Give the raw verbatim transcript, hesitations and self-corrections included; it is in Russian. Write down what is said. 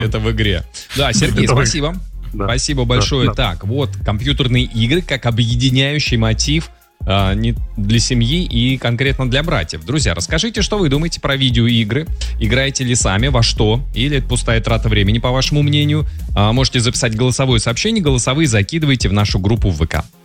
это в игре. Да, Сергей, спасибо. Да. Спасибо большое. Да, да. Так, вот, компьютерные игры как объединяющий мотив а, не для семьи и конкретно для братьев. Друзья, расскажите, что вы думаете про видеоигры. Играете ли сами, во что? Или это пустая трата времени, по вашему мнению? А, можете записать голосовое сообщение. Голосовые закидывайте в нашу группу в ВК.